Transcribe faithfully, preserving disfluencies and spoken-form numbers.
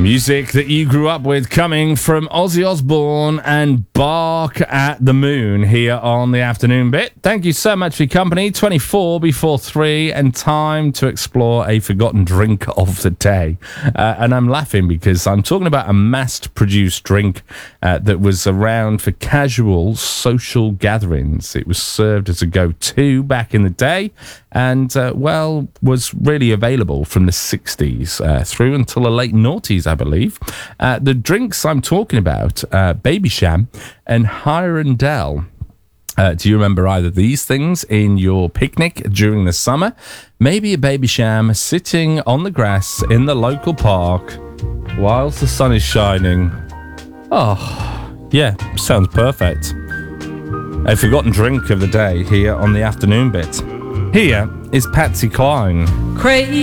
Music that you grew up with coming from Ozzy Osbourne and Bark at the Moon here on the Afternoon Bit. Thank you so much for your company. twenty-four before three and time to explore a forgotten drink of the day. Uh, and I'm laughing because I'm talking about a mass-produced drink uh, that was around for casual social gatherings. It was served as a go-to back in the day and, uh, well, was really available from the sixties uh, through until the late noughties, I believe. Uh, the drinks I'm talking about, uh, Babycham and Hirondelle. Uh, do you remember either of these things in your picnic during the summer? Maybe a Babycham sitting on the grass in the local park whilst the sun is shining. Oh, yeah, sounds perfect. A forgotten drink of the day here on the Afternoon Bit. Here is Patsy Cline. Crazy.